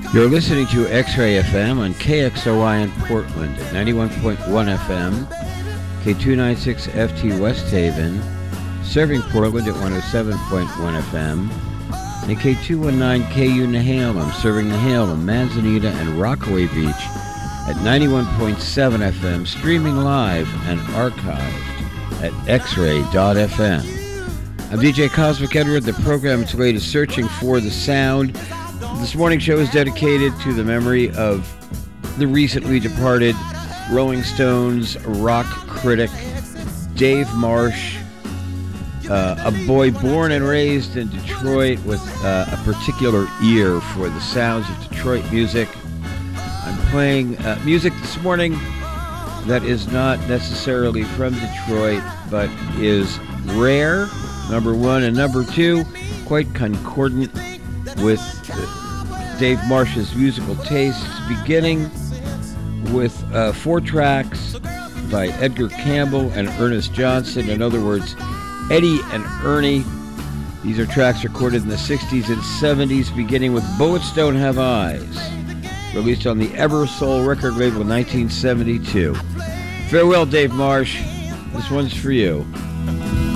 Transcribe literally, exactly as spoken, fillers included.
You're listening to X-Ray F M on K X O I in Portland at ninety-one point one F M, K two ninety-six F T West Haven, serving Portland at one oh seven point one F M, and K two nineteen K U Nehalem, serving Nehalem, Manzanita, and Rockaway Beach at ninety-one point seven F M, streaming live and archived at x ray dot f m. I'm D J Cosmic Edward. The program today is Searching for the Sound. This morning's show is dedicated to the memory of the recently departed Rolling Stones rock critic Dave Marsh, uh, a boy born and raised in Detroit with uh, a particular ear for the sounds of Detroit music. I'm playing uh, music this morning that is not necessarily from Detroit, but is rare, number one, and number two, quite concordant with Dave Marsh's musical tastes, beginning with uh, four tracks by Edgar Campbell and Ernest Johnson. In other words, Eddie and Ernie. These are tracks recorded in the sixties and seventies, beginning with Bullets Don't Have Eyes, released on the Eversoul record label in nineteen seventy-two. Farewell, Dave Marsh. This one's for you.